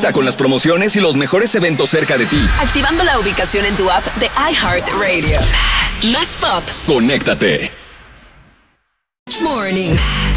Conecta con las promociones y los mejores eventos cerca de ti. Activando la ubicación en tu app de iHeartRadio. Más pop. Conéctate. Morning.